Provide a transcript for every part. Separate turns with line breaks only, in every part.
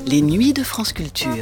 Les nuits de France Culture.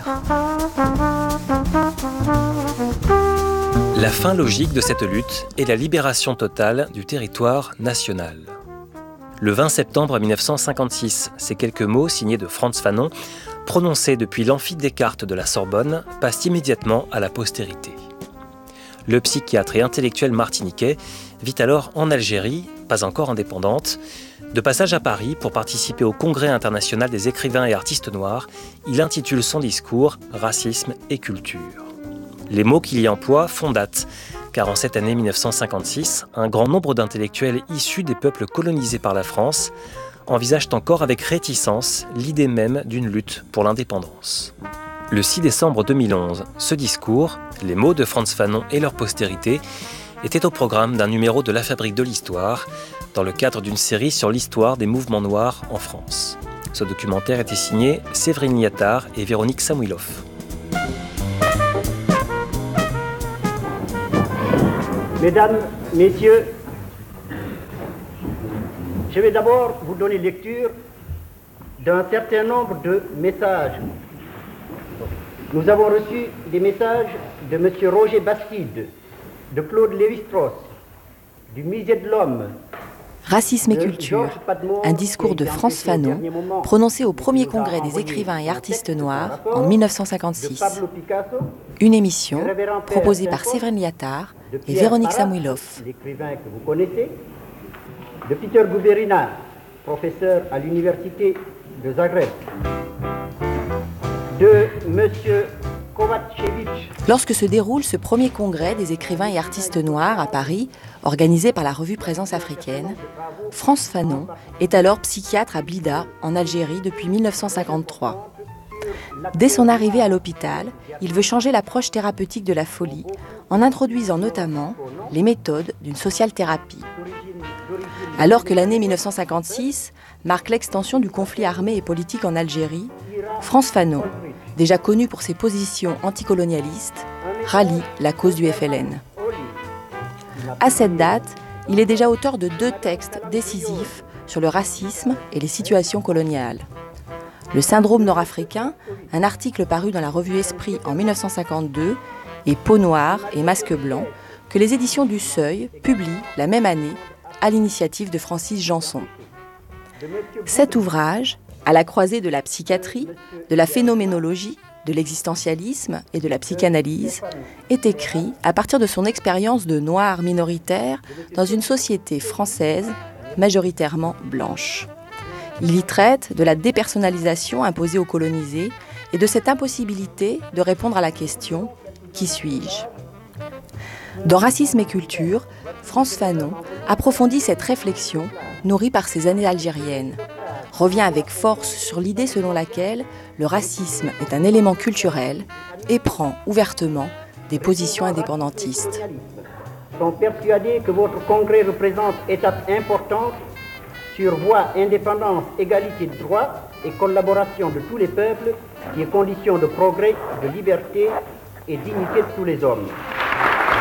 La fin logique de cette lutte est la libération totale du territoire national. Le 20 septembre 1956, ces quelques mots signés de Frantz Fanon, prononcés depuis l'amphi Descartes de la Sorbonne, passent immédiatement à la postérité. Le psychiatre et intellectuel martiniquais vit alors en Algérie, pas encore indépendante. De passage à Paris pour participer au Congrès international des écrivains et artistes noirs, il intitule son discours « Racisme et culture ». Les mots qu'il y emploie font date, car en cette année 1956, un grand nombre d'intellectuels issus des peuples colonisés par la France envisagent encore avec réticence l'idée même d'une lutte pour l'indépendance. Le 6 décembre 2011, ce discours, les mots de Frantz Fanon et leur postérité, était au programme d'un numéro de La Fabrique de l'Histoire, dans le cadre d'une série sur l'histoire des mouvements noirs en France. Ce documentaire était signé Séverine Liattard et Véronique Samuilov.
Mesdames, Messieurs, je vais d'abord vous donner lecture d'un certain nombre de messages. Nous avons reçu des messages de M. Roger Bastide, de Claude Lévi-Strauss, du Musée de l'Homme.
Racisme et culture, un discours de Frantz Fanon prononcé au premier congrès des écrivains et artistes noirs en 1956. Une émission proposée par Séverine Liattard et Véronique Samuilov.
L'écrivain que vous connaissez, de Peter Guberina, professeur à l'université de Zagreb, de M. Kovacevic.
Lorsque se déroule ce premier congrès des écrivains et artistes noirs à Paris, organisé par la revue Présence africaine, Frantz Fanon est alors psychiatre à Blida, en Algérie, depuis 1953. Dès son arrivée à l'hôpital, il veut changer l'approche thérapeutique de la folie, en introduisant notamment les méthodes d'une social-thérapie. Alors que l'année 1956 marque l'extension du conflit armé et politique en Algérie, Frantz Fanon, déjà connu pour ses positions anticolonialistes, rallie la cause du FLN. À cette date, il est déjà auteur de 2 textes décisifs sur le racisme et les situations coloniales. Le syndrome nord-africain, un article paru dans la revue Esprit en 1952, et Peau noire et masque blanc, que les éditions du Seuil publient la même année à l'initiative de Francis Janson. Cet ouvrage, à la croisée de la psychiatrie, de la phénoménologie, de l'existentialisme et de la psychanalyse, est écrit à partir de son expérience de noir minoritaire dans une société française majoritairement blanche. Il y traite de la dépersonnalisation imposée aux colonisés et de cette impossibilité de répondre à la question « Qui suis-je ?» Dans Racisme et culture, Frantz Fanon approfondit cette réflexion nourrie par ses années algériennes, revient avec force sur l'idée selon laquelle le racisme est un élément culturel et prend ouvertement des positions indépendantistes.
Nous sommes persuadés que votre congrès représente étape importante sur voie indépendance, égalité de droits et collaboration de tous les peuples qui est condition de progrès, de liberté et dignité de tous les hommes.